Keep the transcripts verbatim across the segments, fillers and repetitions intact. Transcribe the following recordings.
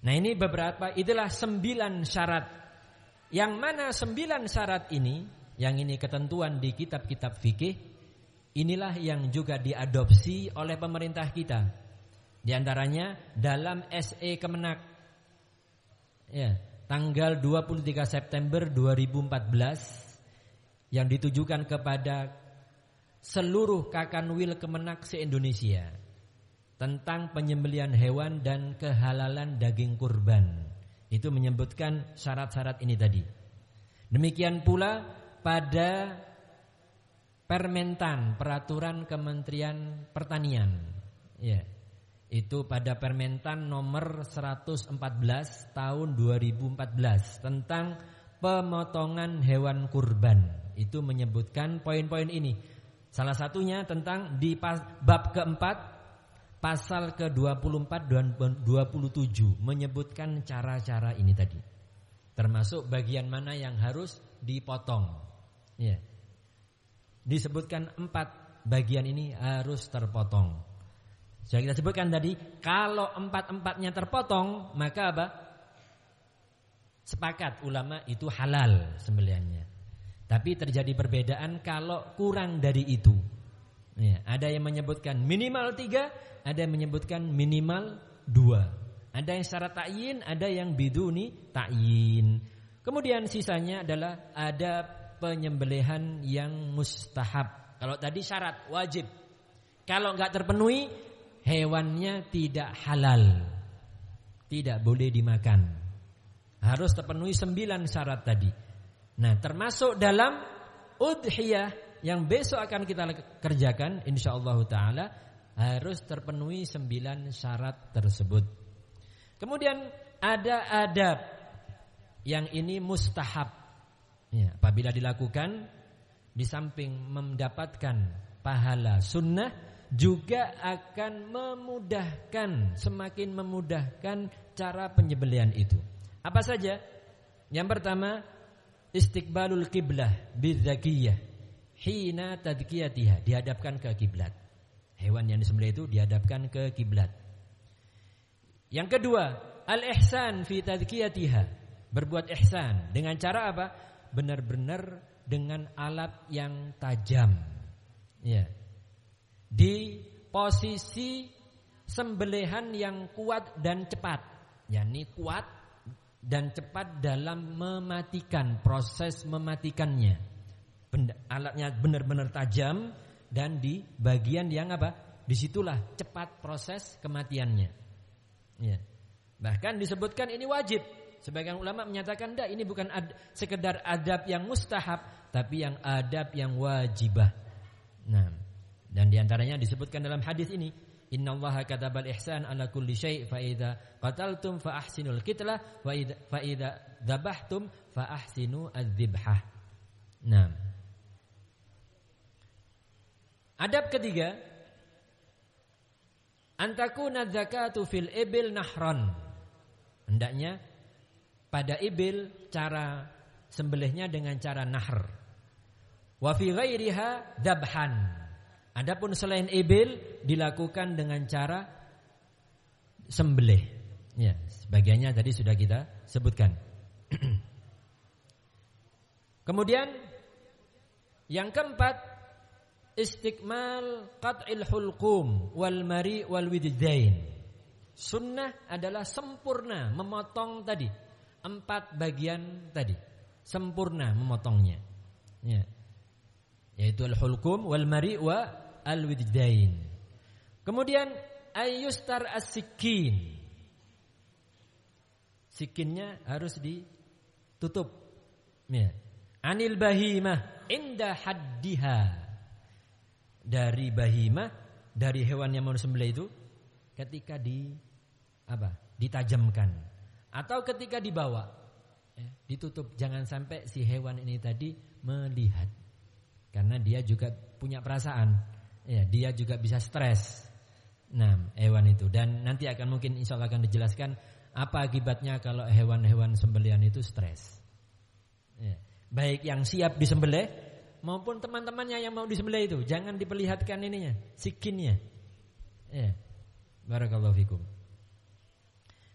Nah ini beberapa, itulah sembilan syarat. Yang mana sembilan syarat ini, yang ini ketentuan di kitab-kitab fikih, inilah yang juga diadopsi oleh pemerintah kita. Di antaranya dalam S E Kemenak, ya, tanggal dua puluh tiga September dua ribu empat belas, yang ditujukan kepada seluruh Kakanwil Kemenak se-Indonesia tentang penyembelihan hewan dan kehalalan daging kurban. Itu menyebutkan syarat-syarat ini tadi. Demikian pula pada Permentan, Peraturan Kementerian Pertanian, ya, itu pada Permentan nomor seratus empat belas tahun dua ribu empat belas tentang pemotongan hewan kurban. Itu menyebutkan poin-poin ini. Salah satunya tentang di bab keempat pasal ke dua puluh empat dan dua puluh tujuh menyebutkan cara-cara ini tadi. Termasuk bagian mana yang harus dipotong. Ya. Disebutkan empat bagian ini harus terpotong. Sudah kita sebutkan tadi, kalau empat-empatnya terpotong, maka apa? Sepakat ulama itu halal sembelihannya. Tapi terjadi perbedaan kalau kurang dari itu. Ya, ada yang menyebutkan minimal tiga, ada yang menyebutkan minimal dua. Ada yang syarat ta'yin, ada yang biduni ta'yin. Kemudian sisanya adalah ada penyembelihan yang mustahab. Kalau tadi syarat wajib. Kalau enggak terpenuhi, hewannya tidak halal, tidak boleh dimakan. Harus terpenuhi sembilan syarat tadi. Nah, termasuk dalam udhiyah yang besok akan kita kerjakan insyaallah taala, harus terpenuhi sembilan syarat tersebut. Kemudian ada adab yang ini mustahab. Ya, apabila dilakukan, di samping mendapatkan pahala sunnah, juga akan memudahkan, semakin memudahkan cara penyembelihan itu. Apa saja? Yang pertama, istiqbalul qiblah bidzakiyah hina tadkiyatiha, dihadapkan ke kiblat. Hewan yang disembelih itu dihadapkan ke kiblat. Yang kedua, al-ihsan fi tadkiyatiha, berbuat ihsan dengan cara apa? Benar-benar dengan alat yang tajam. Ya. Di posisi sembelihan yang kuat dan cepat. yakni kuat dan cepat dalam mematikan, proses mematikannya. Benda, alatnya benar-benar tajam dan di bagian yang apa? Disitulah cepat proses kematiannya. Ya. Bahkan disebutkan ini wajib. Sebagian ulama menyatakan tidak, ini bukan ad, sekedar adab yang mustahab, tapi yang adab yang wajibah. Nah, dan diantaranya disebutkan dalam hadis ini, innallaha katabal ihsan ala kulli syai' fa idza qataltum fa ahsinul qitlah wa idza fa idza dzabhtum fa ahsinu adzibhah. Nah, adab ketiga, antakuna zakatu fil ibil nahran. Hendaknya pada ibil cara sembelihnya dengan cara nahr. Wa fi ghairiha dabhan. Adapun selain ibil dilakukan dengan cara sembelih. Ya, sebagiannya tadi sudah kita sebutkan. Kemudian yang keempat, istiqmal qat'il hulqum wal mari wal widdain. Sunnah adalah sempurna memotong tadi empat bagian tadi, sempurna memotongnya. Ya. Yaitu al-hulqum wal mari wa al-widdain. Kemudian ayyustar as-sikin. Sikinnya harus ditutup. Ya. Anil bahimah inda haddiha. Dari bahimah, dari hewan yang mau disembelih itu ketika di apa? Ditajamkan atau ketika dibawa. Ya, ditutup, jangan sampai si hewan ini tadi melihat. Karena dia juga punya perasaan, ya, dia juga bisa stres. Nah, hewan itu, dan nanti akan mungkin insya Allah akan dijelaskan apa akibatnya kalau hewan-hewan sembelihan itu stres. Ya. Baik yang siap disembelih maupun teman-temannya yang mau disembelih itu, jangan diperlihatkan ininya, sikinnya. Ya. Barakallahu fikum.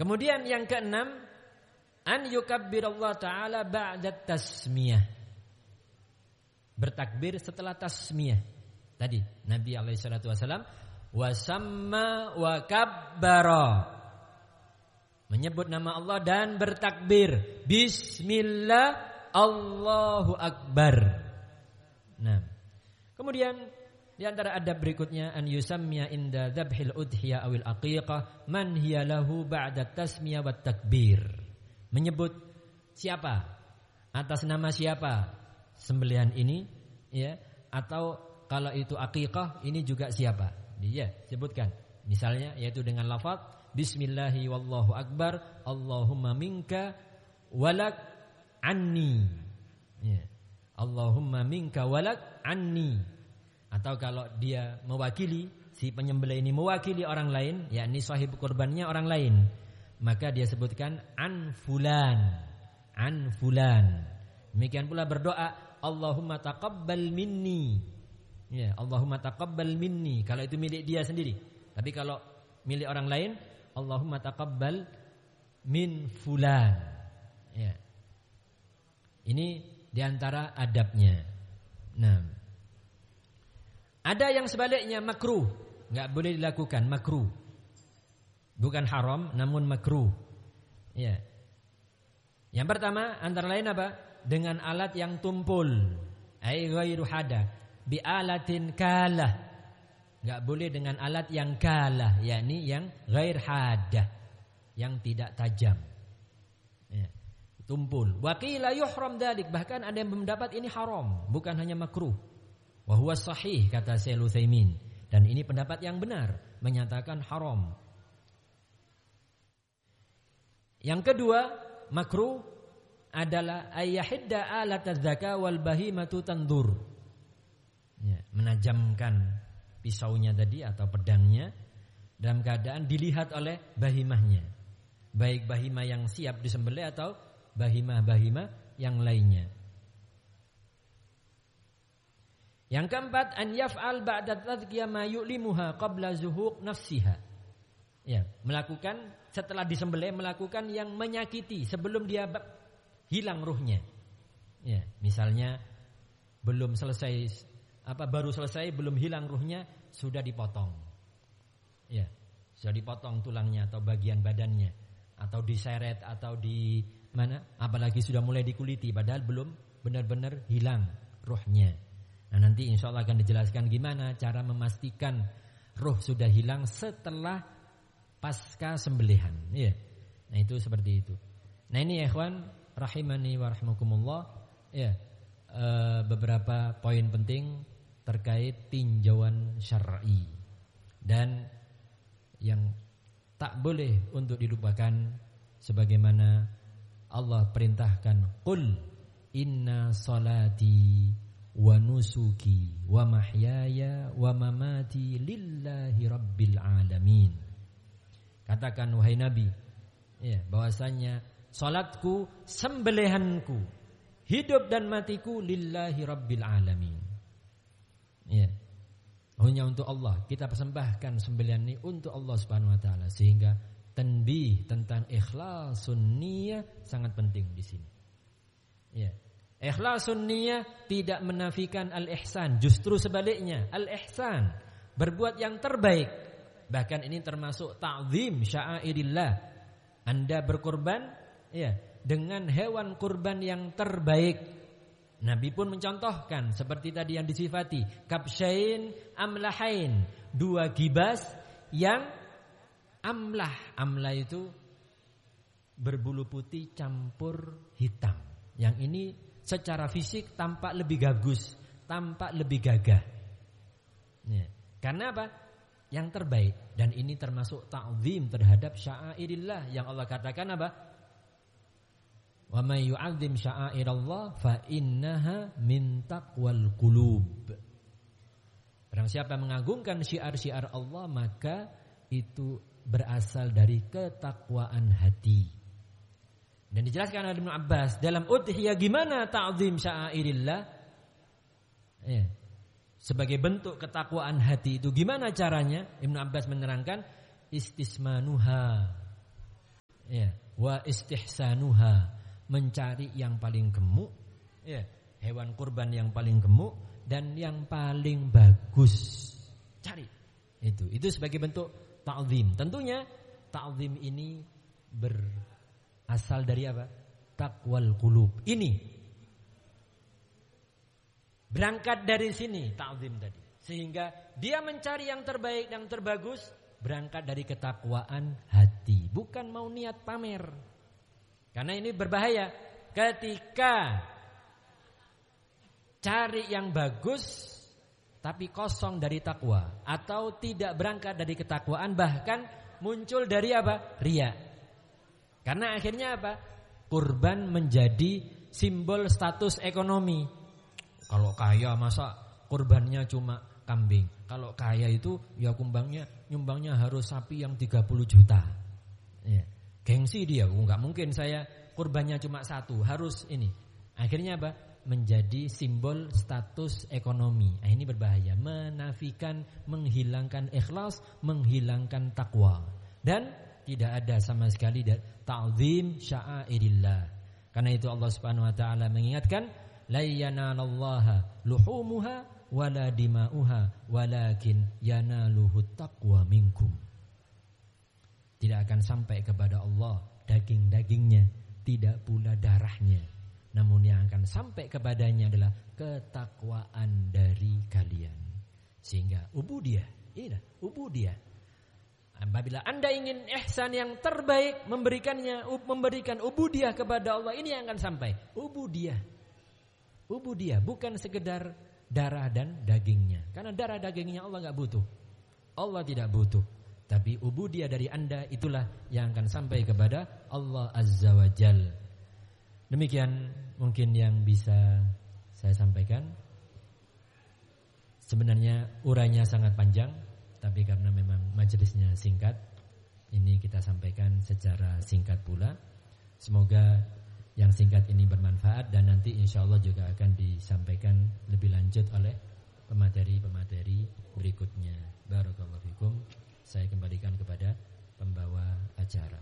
Kemudian yang keenam, an yukabbirallah ta'ala ba'da tasmiyah. Bertakbir setelah tasmiyah. Tadi Nabi alaihi salatu wasallam wasamma wa kabbara. Menyebut nama Allah dan bertakbir. Bismillah, Allahu Akbar. Nah, kemudian di antara adab berikutnya an yusammiya inda dzabhil udhiyah awil aqiqah man hiya lahu ba'da tasmiyah wat takbir. Menyebut siapa, atas nama siapa sembelihan ini, ya, atau kalau itu aqiqah ini juga siapa. Dia sebutkan. Misalnya yaitu dengan lafaz bismillahi wallahu akbar Allahumma minka walak anni. Ya. Allahumma minka walak anni. Atau kalau dia mewakili, si penyembelih ini mewakili orang lain, yakni sahib kurbannya orang lain, maka dia sebutkan an fulan, an fulan. Demikian pula berdoa Allahumma taqabbal minni. Ya, Allahumma taqabbal minni kalau itu milik dia sendiri. Tapi kalau milik orang lain, Allahumma taqabbal min fulan. Ya. Ini diantara adabnya. Nah, ada yang sebaliknya makruh, nggak boleh dilakukan, makruh. Bukan haram, namun makruh. Ya. Yang pertama antara lain apa? Dengan alat yang tumpul, ai ghairu hada, bi alatin kalah. Enggak boleh dengan alat yang kalah, yakni yang ghair hadah, yang tidak tajam. Ya. Tumpul. Wa qila yuhram dzalik, bahkan ada yang mendapat ini haram, bukan hanya makruh. Wa huwa sahih kata Syekh Utsaimin, dan ini pendapat yang benar, menyatakan haram. Yang kedua, makruh adalah ayyahidda alat az-zaka wal bahimatu tandur. Ya, menajamkan pisaunya tadi atau pedangnya dalam keadaan dilihat oleh bahimahnya, baik bahimah yang siap disembelih atau bahimah-bahimah yang lainnya. Yang keempat, an yaf'al ba'da tadhkiyah ma yu'limuha qabla zuhuq nafsiha. Ya, melakukan setelah disembelih, melakukan yang menyakiti sebelum dia hilang ruhnya. Ya, misalnya belum selesai apa baru selesai belum hilang ruhnya sudah dipotong. Ya, sudah dipotong tulangnya atau bagian badannya atau diseret atau di mana, apalagi sudah mulai dikuliti padahal belum benar-benar hilang ruhnya. Nah, nanti insyaallah akan dijelaskan gimana cara memastikan ruh sudah hilang setelah pasca sembelihan, ya. Nah, itu seperti itu. Nah, ini ya ikhwan rahimani wa rahimakumullah, ya. E, beberapa poin penting terkait tinjauan syar'i dan yang tak boleh untuk dilupakan sebagaimana Allah perintahkan, qul inna salati wa nusuki wa mahyaya wa mamati lillahi rabbil alamin. Katakan wahai Nabi, ya, bahwasanya salatku, sembelihanku, hidup dan matiku lillahi rabbil alamin. Ya. Hanya untuk Allah. Kita persembahkan sembelihan ini untuk Allah Subhanahu wa taala, sehingga tanbih tentang ikhlasun niyah sangat penting di sini. Ya. Ikhlasun niyah tidak menafikan al-ihsan, justru sebaliknya, al-ihsan, berbuat yang terbaik. Bahkan ini termasuk ta'zim sya'airillah. Anda berkurban, ya, dengan hewan kurban yang terbaik. Nabi pun mencontohkan seperti tadi yang disifati, kabsyain amlahain, dua gibas yang amlah. Amlah itu berbulu putih campur hitam. Yang ini secara fisik tampak lebih bagus, tampak lebih gagah. Ya. Karena apa? Yang terbaik. Dan ini termasuk ta'zim terhadap sya'airillah yang Allah katakan apa? Wa may yu'azzim sya'airallah fa innaha min taqwal qulub. Barang siapa mengagungkan syiar-syiar Allah, maka itu berasal dari ketakwaan hati. Dan dijelaskan oleh Ibnu Abbas dalam udhiyah gimana ta'zim sya'airillah. Ya. Sebagai bentuk ketakwaan hati itu gimana caranya? Ibnu Abbas menerangkan istismanuha Ya, wa istihsanuha, mencari yang paling gemuk, ya, hewan kurban yang paling gemuk dan yang paling bagus. Cari. Itu. Itu sebagai bentuk ta'zim. Tentunya ta'zim ini berasal dari apa? Taqwal qulub. Ini berangkat dari sini ta'zim tadi. Sehingga dia mencari yang terbaik dan terbagus berangkat dari ketakwaan hati, bukan mau niat pamer. Karena ini berbahaya. Ketika cari yang bagus tapi kosong dari takwa, atau tidak berangkat dari ketakwaan, bahkan muncul dari apa? Riya. Karena akhirnya apa? Kurban menjadi simbol status ekonomi. Kalau kaya masa kurbannya cuma kambing. Kalau kaya itu ya kumbangnya nyumbangnya harus sapi yang tiga puluh juta. Ya. Gengsi dia, enggak mungkin saya kurbannya cuma satu, harus ini. Akhirnya apa? Menjadi simbol status ekonomi. Nah, ini berbahaya, menafikan, menghilangkan ikhlas, menghilangkan takwa. Dan tidak ada sama sekali ta'zim sya'airillah. Karena itu Allah Subhanahu wa taala mengingatkan, la yanalallaha luhumuha wala dima'uha walakin yanaluhu taqwa minkum. Tidak akan sampai kepada Allah daging-dagingnya, tidak pula darahnya. Namun yang akan sampai kepadanya adalah ketakwaan dari kalian. Sehingga ubudiyah, ini ubudiyah. Apabila Anda ingin ihsan yang terbaik, memberikannya, memberikan ubudiyah kepada Allah, ini yang akan sampai. Ubudiyah. Ubudiyah bukan sekedar darah dan dagingnya. Karena darah dagingnya Allah enggak butuh. Allah tidak butuh. Tapi ubudiyah dari Anda itulah yang akan sampai kepada Allah Azza wa Jal. Demikian mungkin yang bisa saya sampaikan. Sebenarnya urainya sangat panjang, tapi karena memang majelisnya singkat, ini kita sampaikan secara singkat pula. Semoga yang singkat ini bermanfaat dan nanti insya Allah juga akan disampaikan lebih lanjut oleh pemateri-pemateri berikutnya. Barakallahu fikum. Saya kembalikan kepada pembawa acara.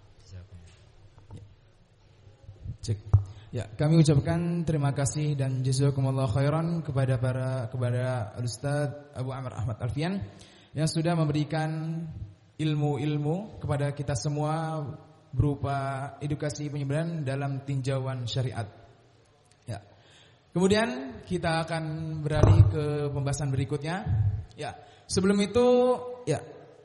Cek. Ya, kami ucapkan terima kasih dan jazakumullah khairan kepada para kepada Ustaz Abu Amr Ahmad Alfian yang sudah memberikan ilmu-ilmu kepada kita semua berupa edukasi penyebaran dalam tinjauan syariat. Ya. Kemudian kita akan beralih ke pembahasan berikutnya. Ya, sebelum itu ya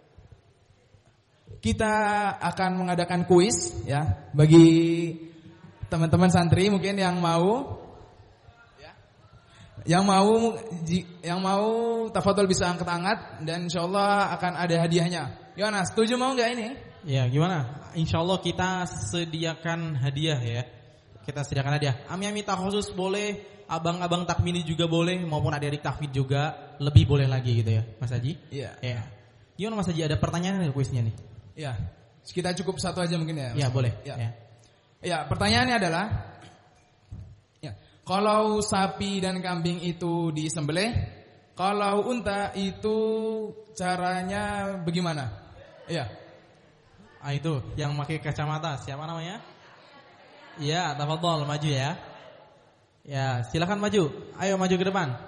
kita akan mengadakan kuis ya bagi teman-teman santri mungkin yang mau ya. Yang mau yang mau tafadhol bisa angkat tangan dan insyaallah akan ada hadiahnya. Gimana? Setuju mau enggak ini? Ya, gimana? Insyaallah kita sediakan hadiah ya. Kita sediakan hadiah. Ami-ami takhusus boleh, abang-abang takmini juga boleh, maupun adik-adik takmid juga lebih boleh lagi gitu ya, Mas Haji? Iya. Ya. Gimana Mas Haji, ada pertanyaan nih kuisnya nih? Iya. Kita cukup satu aja mungkin ya. Iya, boleh. Ya. Ya. Ya, pertanyaannya adalah ya, kalau sapi dan kambing itu disembelih, kalau unta itu caranya bagaimana? Iya. Ah itu yang pakai kacamata, siapa namanya? Iya, tafadhol maju ya. Ya, silakan maju. Ayo maju ke depan.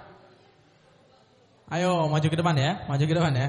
Ayo maju ke depan ya, maju ke depan ya.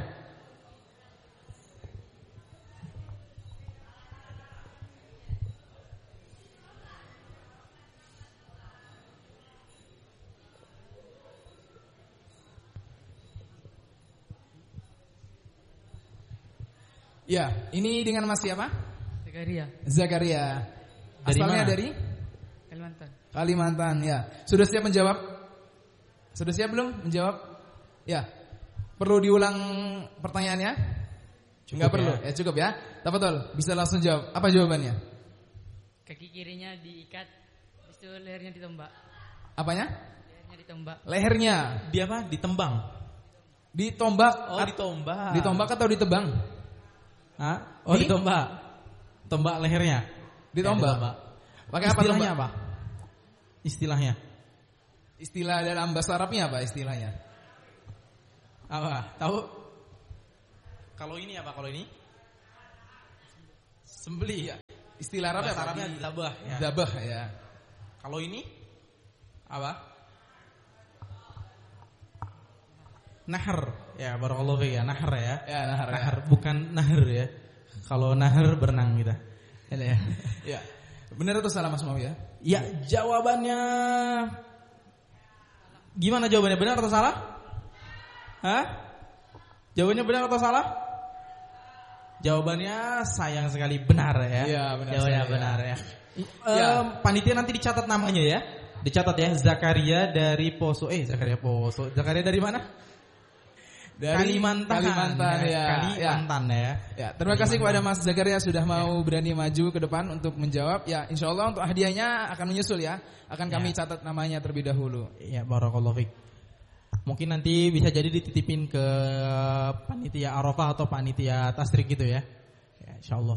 Ya, ini dengan Mas siapa? Zakaria. Zakaria. Dari Asalnya mana? dari Kalimantan. Kalimantan, ya. Sudah siap menjawab? Sudah siap belum menjawab? Ya. Perlu diulang pertanyaannya? Cukup Enggak perlu. ya. Ya cukup ya. Tafadhol, bisa langsung jawab. Apa jawabannya? Kaki kirinya diikat, habis itu lehernya ditembak. Apanya? Lehernya ditembak. Lehernya Dia apa? Ditembang. ditombak. Oh, ditombak. Ditombak atau ditebang? Hah? Oh, Di? ditombak. Tombak lehernya. Ditombak. Ya, Pakai apa Istilahnya tombak? apa? Istilahnya. Istilah dalam bahasa Arabnya apa istilahnya? Apa? Tahu? Kalau ini apa kalau ini? Sembelih ya. istilah Arabnya Bahasa Arabnya dzabah ya. Dzabah ya. Kalau ini apa? Nahar. Ya, barakallahu fiik ya, nahar ya. Ya, nahar. Nahar ya. Bukan nahar ya. Kalau nahar berenang kita. Ya. Ya. Benar atau salah Mas Mau ya? Ya, jawabannya gimana jawabannya? Benar atau salah? Hah? Jawabannya benar atau salah? Jawabannya sayang sekali benar ya. Iya, benar. Jawabannya saya, benar ya. ya. Um, panitia nanti dicatat namanya ya. Dicatat ya, Zakaria dari Poso. Eh, Zakaria Poso. Zakaria dari mana? Dari Kalimantan. Kalimantan ya. Kalimantan ya. Ya, ya terima kasih kepada Mas Zakaria sudah mau ya. berani maju ke depan untuk menjawab. Ya, insya Allah untuk hadiahnya akan menyusul ya. Akan kami ya. catat namanya terlebih dahulu. Ya, barakallahu fiik. Mungkin nanti bisa jadi dititipin ke panitia Arafah atau panitia Tasrik gitu ya. Ya, insyaallah.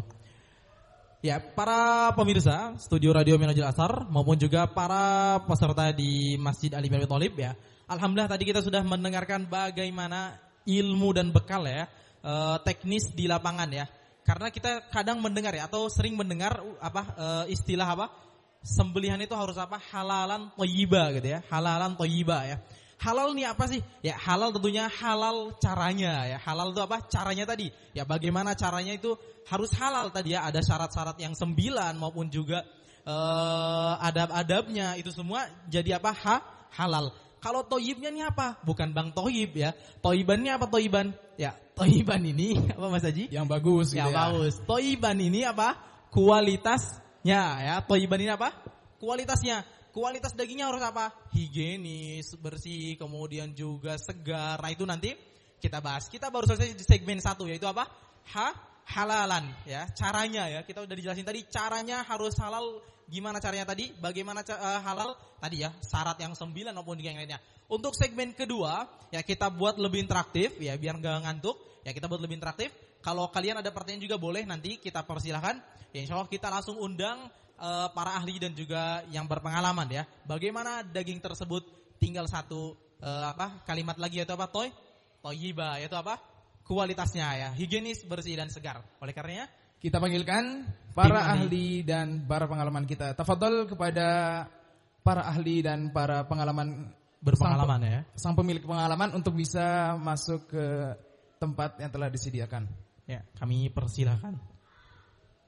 Ya, para pemirsa Studio Radio Minhajul Athar maupun juga para peserta di Masjid Ali bin Abi Thalib ya. Alhamdulillah tadi kita sudah mendengarkan bagaimana ilmu dan bekal ya, e, teknis di lapangan ya. Karena kita kadang mendengar ya atau sering mendengar apa e, istilah apa? Sembelihan itu harus apa? Halalan thayyibah gitu ya. Halalan thayyibah ya. Halal nih apa sih? Ya halal tentunya halal caranya ya. Halal itu apa? Caranya tadi. Ya bagaimana caranya itu harus halal tadi ya. Ada syarat-syarat yang sembilan maupun juga eh, adab-adabnya itu semua jadi apa? Ha? Halal. Kalau toyibnya ini apa? Bukan Bang Toyib ya. Toyibannya apa toyiban? Ya toyiban ini apa Mas Haji? Yang bagus gitu ya. Ya bagus. Toyiban ini apa? Kualitasnya ya. Toyiban ini apa? Kualitasnya. Kualitas dagingnya harus apa? Higienis, bersih, kemudian juga segar. Nah itu nanti kita bahas. Kita baru selesai di segmen satu yaitu apa? Ha, halalan ya. Caranya ya. Kita udah dijelasin tadi caranya harus halal. Gimana caranya tadi? Bagaimana uh, halal? Tadi ya syarat yang sembilan maupun yang lainnya. Untuk segmen kedua ya kita buat lebih interaktif ya biar nggak ngantuk. Ya kita buat lebih interaktif. Kalau kalian ada pertanyaan juga boleh nanti kita persilahkan. Ya insya Allah kita langsung undang Uh, para ahli dan juga yang berpengalaman ya. Bagaimana daging tersebut tinggal satu uh, apa kalimat lagi yaitu apa? Toy, toyiba yaitu apa? Kualitasnya ya, higienis, bersih dan segar. Oleh karenanya kita panggilkan para ahli dan para pengalaman kita. Tafadhol kepada para ahli dan para pengalaman berpengalaman sang, ya. Sang pemilik pengalaman untuk bisa masuk ke tempat yang telah disediakan. Ya, kami persilahkan.